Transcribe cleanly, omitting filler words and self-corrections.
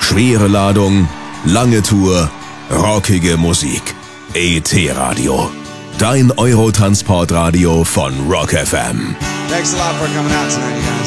Schwere Ladung, lange Tour, rockige Musik. ET-Radio. Dein Eurotransportradio von Rock FM. Thanks a lot for coming out tonight, you guys.